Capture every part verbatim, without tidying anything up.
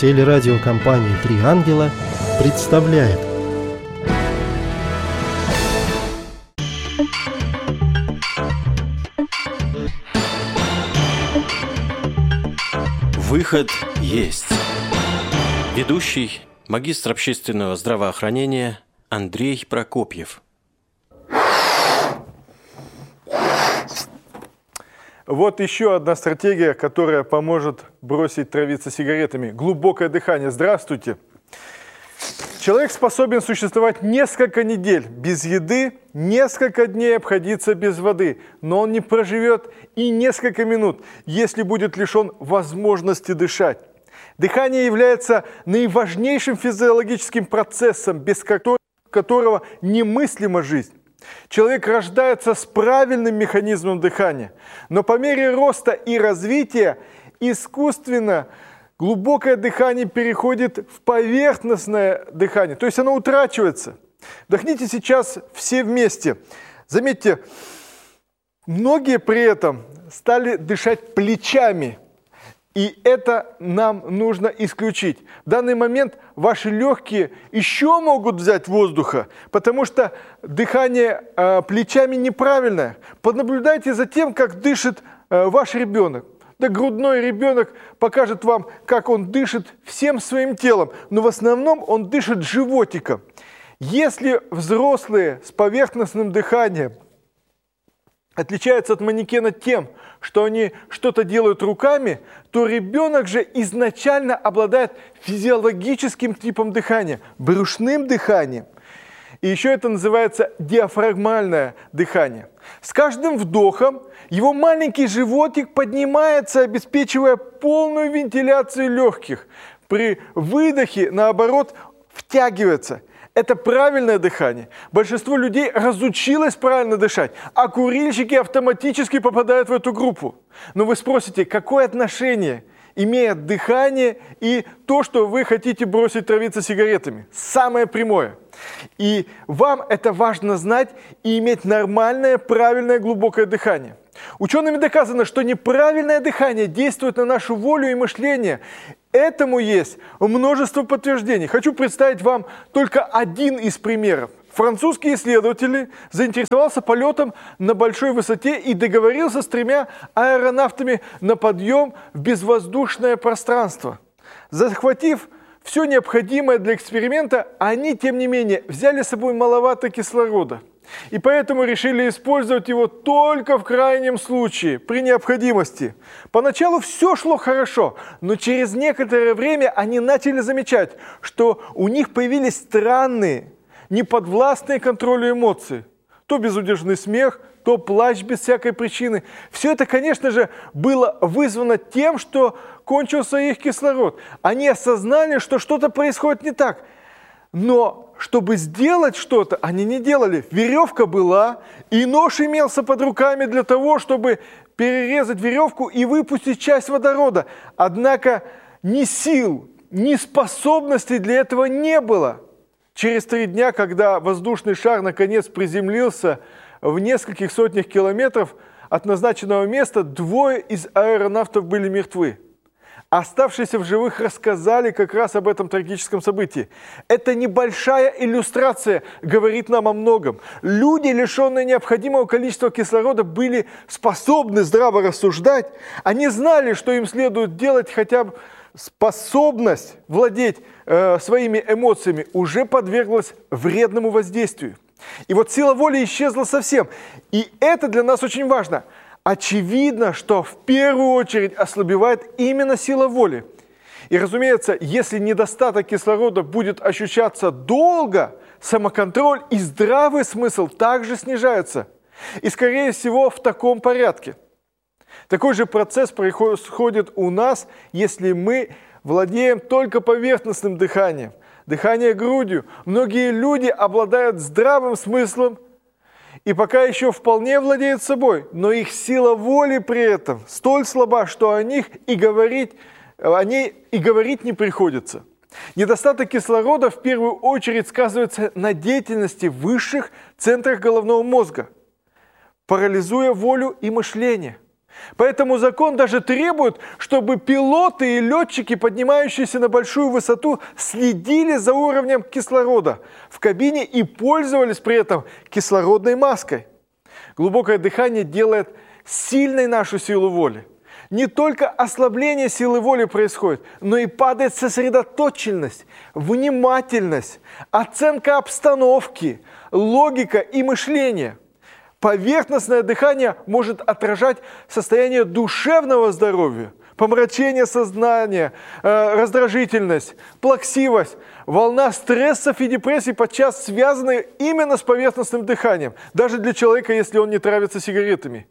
Телерадиокомпания «Три ангела» представляет. Выход есть. Ведущий, магистр общественного здравоохранения Андрей Прокопьев. Вот еще одна стратегия, которая поможет бросить травиться сигаретами. Глубокое дыхание. Здравствуйте. Человек способен существовать несколько недель без еды, несколько дней обходиться без воды, но он не проживет и несколько минут, если будет лишен возможности дышать. Дыхание является наиважнейшим физиологическим процессом, без которого немыслима жизнь. Человек рождается с правильным механизмом дыхания, но по мере роста и развития искусственно глубокое дыхание переходит в поверхностное дыхание, то есть оно утрачивается. Вдохните сейчас все вместе. Заметьте, многие при этом стали дышать плечами. И это нам нужно исключить. В данный момент ваши легкие еще могут взять воздуха, потому что дыхание э, плечами неправильное. Понаблюдайте за тем, как дышит э, ваш ребенок. Да грудной ребенок покажет вам, как он дышит всем своим телом, но в основном он дышит животиком. Если взрослые с поверхностным дыханием отличаются от манекена тем, что они что-то делают руками, то ребенок же изначально обладает физиологическим типом дыхания, брюшным дыханием. И еще это называется диафрагмальное дыхание. С каждым вдохом его маленький животик поднимается, обеспечивая полную вентиляцию легких. При выдохе, наоборот, втягивается. Это правильное дыхание. Большинство людей разучилось правильно дышать, а курильщики автоматически попадают в эту группу. Но вы спросите, какое отношение имеет дыхание и то, что вы хотите бросить травиться сигаретами? Самое прямое. И вам это важно знать и иметь нормальное, правильное, глубокое дыхание. Учеными доказано, что неправильное дыхание действует на нашу волю и мышление. Этому есть множество подтверждений. Хочу представить вам только один из примеров. Французский исследователь заинтересовался полетом на большой высоте и договорился с тремя аэронавтами на подъем в безвоздушное пространство. Захватив все необходимое для эксперимента, они, тем не менее, взяли с собой маловато кислорода. И поэтому решили использовать его только в крайнем случае, при необходимости. Поначалу все шло хорошо, но через некоторое время они начали замечать, что у них появились странные, неподвластные контролю эмоции. То безудержный смех, то плач без всякой причины. Все это, конечно же, было вызвано тем, что кончился их кислород. Они осознали, что что-то происходит не так. Но чтобы сделать что-то, они не делали. Веревка была, и нож имелся под руками для того, чтобы перерезать веревку и выпустить часть водорода. Однако ни сил, ни способностей для этого не было. Через три дня, когда воздушный шар наконец приземлился в нескольких сотнях километров от назначенного места, двое из аэронавтов были мертвы. Оставшиеся в живых рассказали как раз об этом трагическом событии. Эта небольшая иллюстрация говорит нам о многом. Люди, лишенные необходимого количества кислорода, были способны здраво рассуждать. Они знали, что им следует делать, хотя бы способность владеть э, своими эмоциями уже подверглась вредному воздействию. И вот сила воли исчезла совсем. И это для нас очень важно. Очевидно, что в первую очередь ослабевает именно сила воли. И, разумеется, если недостаток кислорода будет ощущаться долго, самоконтроль и здравый смысл также снижаются. И, скорее всего, в таком порядке. Такой же процесс происходит у нас, если мы владеем только поверхностным дыханием, дыхание грудью. Многие люди обладают здравым смыслом, и пока еще вполне владеют собой, но их сила воли при этом столь слаба, что о них и говорить, о ней и говорить не приходится. Недостаток кислорода в первую очередь сказывается на деятельности высших центрах головного мозга, парализуя волю и мышление. Поэтому закон даже требует, чтобы пилоты и летчики, поднимающиеся на большую высоту, следили за уровнем кислорода в кабине и пользовались при этом кислородной маской. Глубокое дыхание делает сильной нашу силу воли. Не только ослабление силы воли происходит, но и падает сосредоточенность, внимательность, оценка обстановки, логика и мышление. Поверхностное дыхание может отражать состояние душевного здоровья, помрачение сознания, э, раздражительность, плаксивость, волна стрессов и депрессий подчас связаны именно с поверхностным дыханием, даже для человека, если он не травится сигаретами.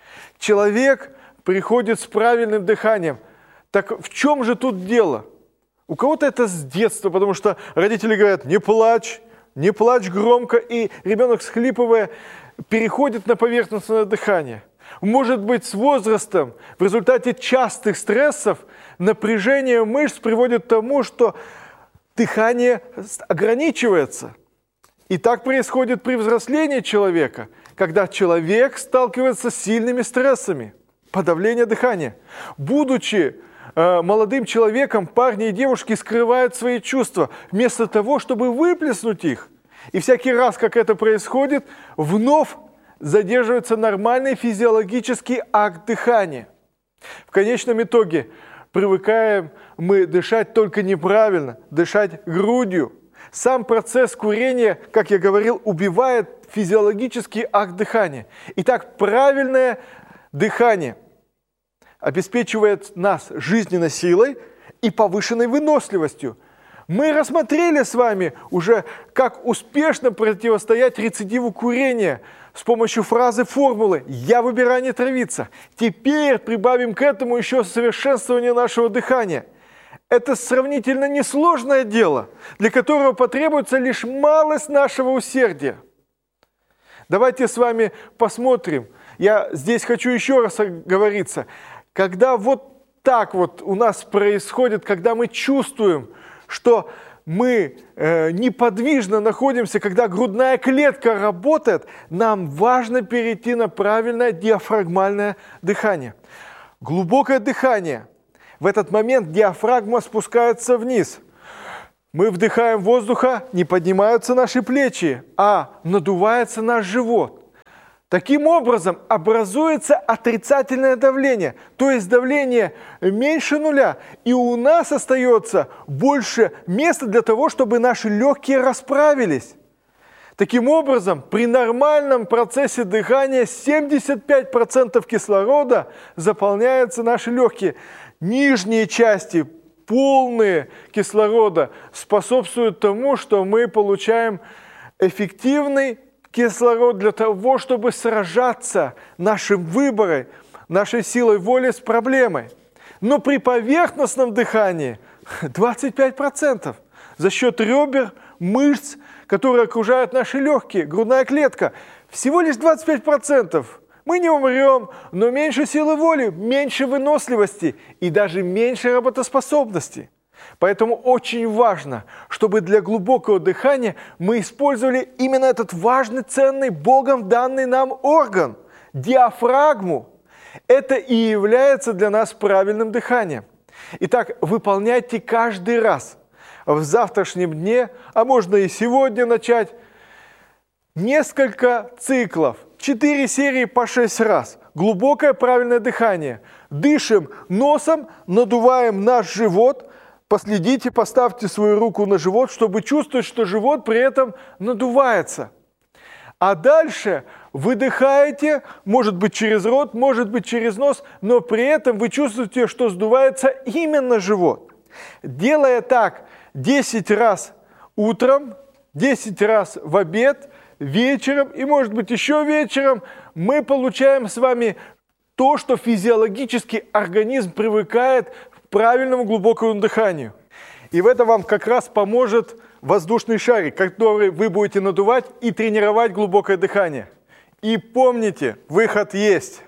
Человек приходит с правильным дыханием. Так в чем же тут дело? У кого-то это с детства, потому что родители говорят: не плачь, не плачь громко, и ребенок, всхлипывая, переходит на поверхностное дыхание. Может быть, с возрастом, в результате частых стрессов, напряжение мышц приводит к тому, что дыхание ограничивается. И так происходит при взрослении человека, когда человек сталкивается с сильными стрессами, подавление дыхания. Будучи э, молодым человеком, парни и девушки скрывают свои чувства, вместо того, чтобы выплеснуть их. И всякий раз, как это происходит, вновь задерживается нормальный физиологический акт дыхания. В конечном итоге привыкаем мы дышать только неправильно, дышать грудью. Сам процесс курения, как я говорил, убивает физиологический акт дыхания. Итак, правильное дыхание обеспечивает нас жизненной силой и повышенной выносливостью. Мы рассмотрели с вами уже, как успешно противостоять рецидиву курения с помощью фразы формулы «Я выбираю не травиться». Теперь прибавим к этому еще совершенствование нашего дыхания. Это сравнительно несложное дело, для которого потребуется лишь малость нашего усердия. Давайте с вами посмотрим. Я здесь хочу еще раз оговориться. Когда вот так вот у нас происходит, когда мы чувствуем, что мы э, неподвижно находимся, когда грудная клетка работает, нам важно перейти на правильное диафрагмальное дыхание. Глубокое дыхание. В этот момент диафрагма спускается вниз. Мы вдыхаем воздуха, не поднимаются наши плечи, а надувается наш живот. Таким образом, образуется отрицательное давление, то есть давление меньше нуля, и у нас остается больше места для того, чтобы наши легкие расправились. Таким образом, при нормальном процессе дыхания семьдесят пять процентов кислорода заполняются наши легкие. Нижние части, полные кислорода, способствуют тому, что мы получаем эффективный кислород для того, чтобы сражаться нашим выбором, нашей силой воли с проблемой. Но при поверхностном дыхании двадцать пять процентов за счет ребер, мышц, которые окружают наши легкие, грудная клетка. Всего лишь двадцать пять процентов. Мы не умрем, но меньше силы воли, меньше выносливости и даже меньше работоспособности. Поэтому очень важно, чтобы для глубокого дыхания мы использовали именно этот важный, ценный, Богом данный нам орган – диафрагму. Это и является для нас правильным дыханием. Итак, выполняйте каждый раз в завтрашнем дне, а можно и сегодня начать, несколько циклов, четыре серии по шесть раз. Глубокое правильное дыхание. Дышим носом, надуваем наш живот. Последите, поставьте свою руку на живот, чтобы чувствовать, что живот при этом надувается. А дальше выдыхаете, может быть через рот, может быть через нос, но при этом вы чувствуете, что сдувается именно живот. Делая так десять раз утром, десять раз в обед, вечером и, может быть, еще вечером, мы получаем с вами то, что физиологически организм привыкает к правильному глубокому дыханию. И в этом вам как раз поможет воздушный шарик, который вы будете надувать и тренировать глубокое дыхание. И помните, выход есть.